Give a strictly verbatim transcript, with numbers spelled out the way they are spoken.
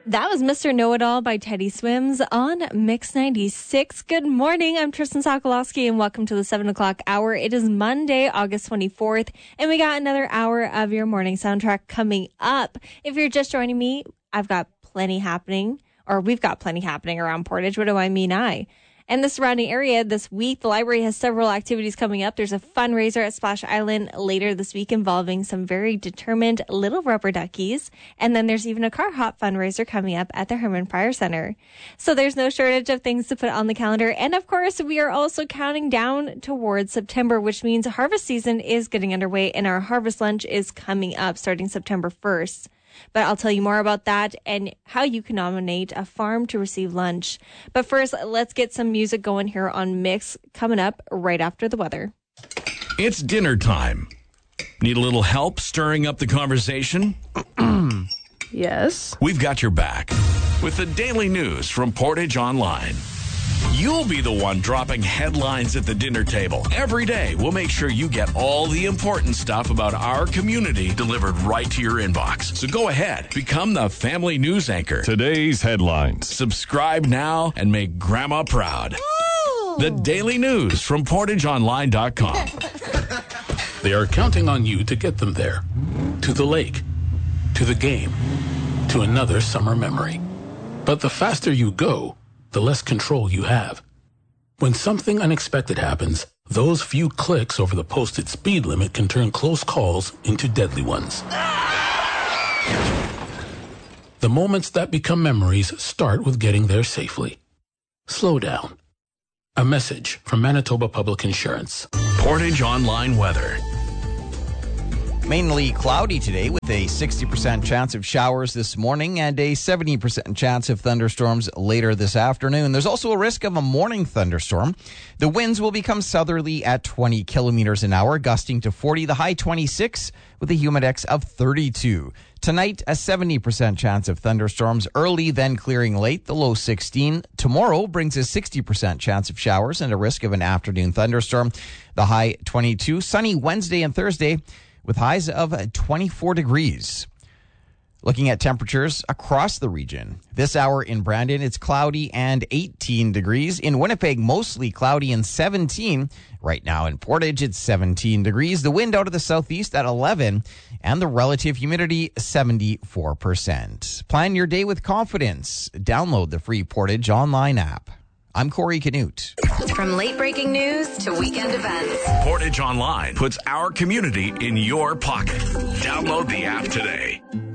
That was Mister Know-It-All by Teddy Swims on Mix ninety-six. Good morning. I'm Tristan Sokolowski, and welcome to the seven o'clock hour. It is Monday, August twenty-fourth, and we got another hour of your morning soundtrack coming up. If you're just joining me, I've got plenty happening, or we've got plenty happening around Portage. What do I mean I? And the surrounding area this week, the library has several activities coming up. There's a fundraiser at Splash Island later this week involving some very determined little rubber duckies. And then there's even a car hop fundraiser coming up at the Herman Pryor Center. So there's no shortage of things to put on the calendar. And of course, we are also counting down towards September, which means harvest season is getting underway and our harvest lunch is coming up starting September first. But I'll tell you more about that and how you can nominate a farm to receive lunch. But first, let's get some music going here on Mix, coming up right after the weather. It's dinner time. Need a little help stirring up the conversation? Yes. We've got your back with the daily news from Portage Online. You'll be the one dropping headlines at the dinner table. Every day, we'll make sure you get all the important stuff about our community delivered right to your inbox. So go ahead, become the family news anchor. Today's headlines. Subscribe now and make Grandma proud. Ooh. The daily news from portage online dot com. They are counting on you to get them there. To the lake. To the game. To another summer memory. But the faster you go, the less control you have. When something unexpected happens, those few clicks over the posted speed limit can turn close calls into deadly ones. The moments that become memories start with getting there safely. Slow down. A message from Manitoba Public Insurance. Portage Online weather. Mainly cloudy today with a sixty percent chance of showers this morning and a seventy percent chance of thunderstorms later this afternoon. There's also a risk of a morning thunderstorm. The winds will become southerly at twenty kilometers an hour, gusting to forty, the high twenty-six with a humidex of thirty-two. Tonight, a seventy percent chance of thunderstorms early, then clearing late, the low sixteen. Tomorrow brings a sixty percent chance of showers and a risk of an afternoon thunderstorm, the high twenty-two. Sunny Wednesday and Thursday, with highs of twenty-four degrees. Looking at temperatures across the region. This hour in Brandon, it's cloudy and eighteen degrees. In Winnipeg, mostly cloudy and seventeen. Right now in Portage, it's seventeen degrees. The wind out of the southeast at eleven. And the relative humidity, seventy-four percent. Plan your day with confidence. Download the free Portage Online app. I'm Corey Canute. From late-breaking news to weekend events, Portage Online puts our community in your pocket. Download the app today.